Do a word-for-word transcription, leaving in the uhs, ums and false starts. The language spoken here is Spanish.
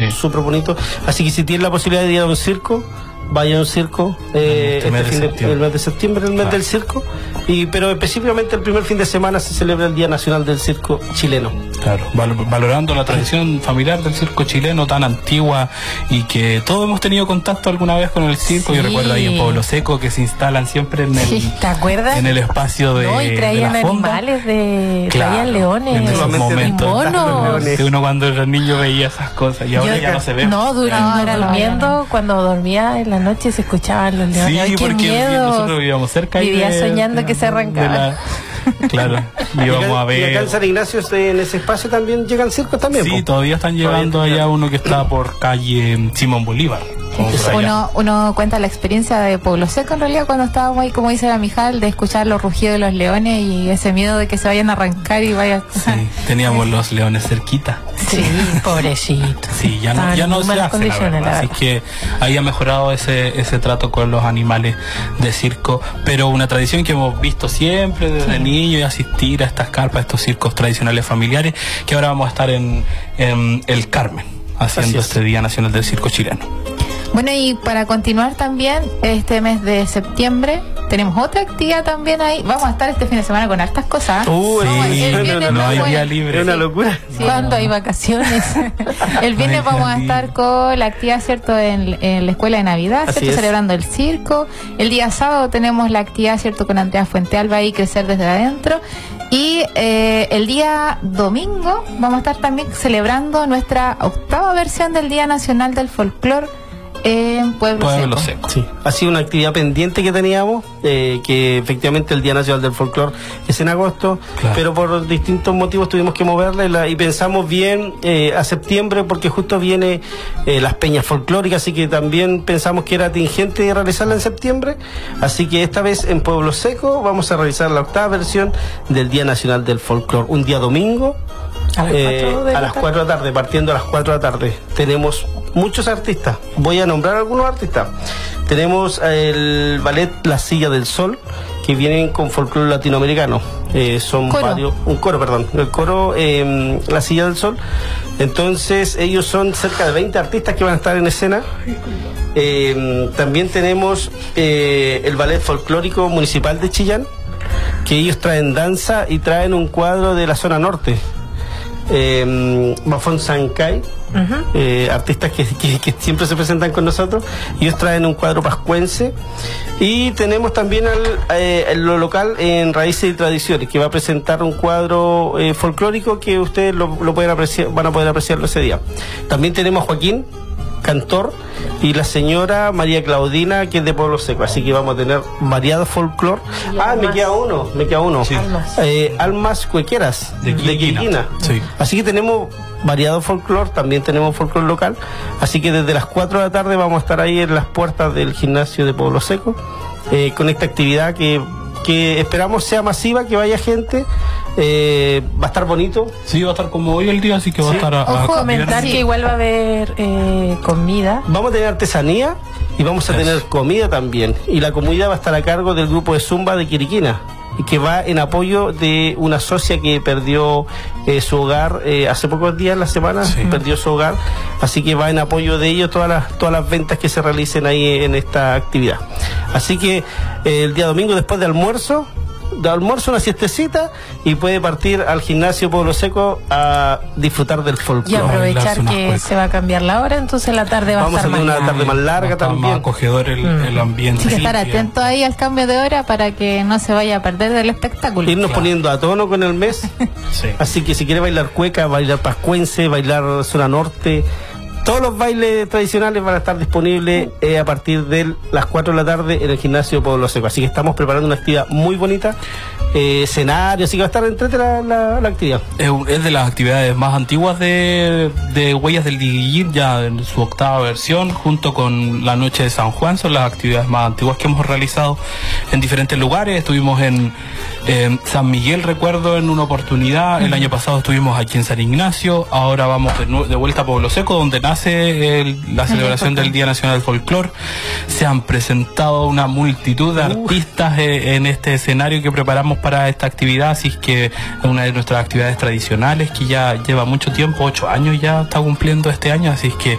sí. súper bonito. Así que si tienen la posibilidad de ir a un circo, vaya a un circo eh, este este mes de fin de, septiembre. el mes de septiembre, el mes Ah. del circo, y pero específicamente el primer fin de semana se celebra el Día Nacional del Circo Chileno. Claro, val- valorando la tradición familiar del circo chileno tan antigua y que todos hemos tenido contacto alguna vez con el circo. Sí. Yo recuerdo ahí en Pueblo Seco que se instalan siempre en el, Sí, ¿te acuerdas? en el espacio de, No, y de traían la fonda. animales, de Claro, traían leones, en esos Antiguamente momentos. y monos. Que uno cuando era niño veía esas cosas y ahora Yo- ya no se ve. No, durante No, durmiendo, cuando dormía en la noche se escuchaban los leones. Sí, Ay, qué porque miedo. nosotros vivíamos cerca. ahí Vivía de- soñando que se arrancaba. de la- Claro, Y íbamos acá, a y acá en ver. San Ignacio, este, en ese espacio también llegan circos también. Sí, po. todavía están llegando Todavía- allá uno que está por calle Simón Bolívar. Como por allá. Uno, uno cuenta la experiencia de Pueblo Seco en realidad cuando estábamos ahí, como dice la Mijal, de escuchar los rugidos de los leones y ese miedo de que se vayan a arrancar y vaya. Sí, teníamos los leones cerquita. Sí, pobrecito. Sí, ya no, Estaban ya no en se malas hace, la condiciones, verdad. la Así verdad. que ahí ha mejorado ese, ese trato con los animales de circo, pero una tradición que hemos visto siempre desde Sí. niño y asistir a estas carpas, a estos circos tradicionales familiares, que ahora vamos a estar en, en el Carmen, haciendo es. este Día Nacional del Circo Chileno. Bueno, y para continuar también, este mes de septiembre tenemos otra actividad también ahí. Vamos a estar este fin de semana con hartas cosas. Uy, Vamos, sí, el no, viernes no, no hay vamos- día libre. Es una Sí. locura. Sí, cuando hay vacaciones. El viernes Ay, vamos a qué estar lindo. con la actividad, ¿cierto?, en, en la escuela de Navidad, Así ¿cierto?, es. celebrando el circo. El día sábado tenemos la actividad, ¿cierto?, con Andrea Fuentealba ahí, Crecer desde adentro. Y eh, el día domingo vamos a estar también celebrando nuestra octava versión del Día Nacional del Folclor en Pueblo, Pueblo Seco. Seco. Sí, ha sido una actividad pendiente que teníamos, eh, que efectivamente el Día Nacional del Folclor es en agosto, Claro. pero por distintos motivos tuvimos que moverla y, la- y pensamos bien eh, a septiembre porque justo viene eh, las peñas folclóricas, así que también pensamos que era tingente realizarla en septiembre, así que esta vez en Pueblo Seco vamos a realizar la octava versión del Día Nacional del Folclor, un día domingo. A las Eh, cuatro de la a las tarde. cuatro de la tarde, partiendo a las cuatro de la tarde. Tenemos muchos artistas. Voy a nombrar algunos artistas. Tenemos el ballet La Silla del Sol, que vienen con folclore latinoamericano. Eh, son Coro. varios, un coro, perdón, el coro eh, La Silla del Sol. Entonces ellos son cerca de veinte artistas que van a estar en escena. Eh, también tenemos eh, el ballet folclórico municipal de Chillán, que ellos traen danza y traen un cuadro de la zona norte. Eh, Bafón Sancay, eh, artistas que, que- que siempre se presentan con nosotros. Ellos traen un cuadro pascuense. Y tenemos también al, eh, en lo local en Raíces y Tradiciones, que va a presentar un cuadro eh, folclórico que ustedes lo, lo pueden apreciar, van a poder apreciarlo ese día. También tenemos a Joaquín, cantor, y la señora María Claudina, que es de Pueblo Seco, así que vamos a tener variado folclore. Y Ah, me almas. queda uno, me queda uno. Sí. Almas. Eh, almas cuequeras De de Quiliquina. Quiliquina. Sí. Así que tenemos variado folclore, también tenemos folclore local, así que desde las cuatro de la tarde vamos a estar ahí en las puertas del gimnasio de Pueblo Seco eh, con esta actividad que, que esperamos sea masiva, que vaya gente. Eh, va a estar bonito. Sí, va a estar como hoy el día, así que va a Sí. estar a, a- Ojo, comentar Sí. que igual va a haber eh, comida. Vamos a tener artesanía y vamos a Eso. tener comida también. Y la comida va a estar a cargo del grupo de Zumba de Quiriquina, y que va en apoyo de una socia que perdió eh, su hogar eh, hace pocos días, la semana, Sí. perdió su hogar. Así que va en apoyo de ellos todas las, todas las ventas que se realicen ahí en esta actividad. Así que eh, el día domingo, después de almuerzo, de almuerzo, una siestecita, y puede partir al gimnasio Pueblo Seco a disfrutar del Y folclore. aprovechar bailarse unas que cuecas. se va a cambiar la hora, entonces la tarde va Vamos a a estar tener más una tarde más larga Va a estar también. más acogedor el, Mm. el ambiente. Hay que estar limpio. atento ahí al cambio de hora para que no se vaya a perder del espectáculo. Irnos Claro. poniendo a tono con el mes. Sí. Así que si quiere bailar cueca, bailar pascuense, bailar zona norte, todos los bailes tradicionales van a estar disponibles eh, a partir de las cuatro de la tarde en el gimnasio Pueblo Seco. Así que estamos preparando una actividad muy bonita, eh, escenario, así que va a estar entretenida la, la, la actividad. Es, un- es de las actividades más antiguas de, de Huellas del Diguillín, ya en su octava versión, junto con la Noche de San Juan. Son las actividades más antiguas que hemos realizado en diferentes lugares. Estuvimos en, en San Miguel, recuerdo, en una oportunidad. El año pasado estuvimos aquí en San Ignacio. Ahora vamos de, nu- de vuelta a Pueblo Seco, donde nace el- la celebración del Día Nacional del Folclor. Se han presentado una multitud de artistas eh, en este escenario que preparamos para esta actividad, así que es una de nuestras actividades tradicionales que ya lleva mucho tiempo, ocho años ya está cumpliendo este año, así es que